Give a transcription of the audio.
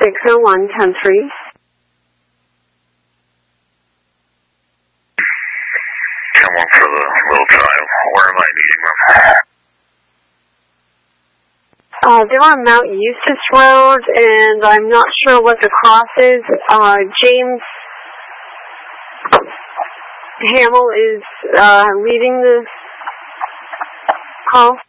601-10-3. Come on for the little child. Where am I meeting them? They're on Mount Eustis Road, and I'm not sure what the cross is. James Hamill is leading the call.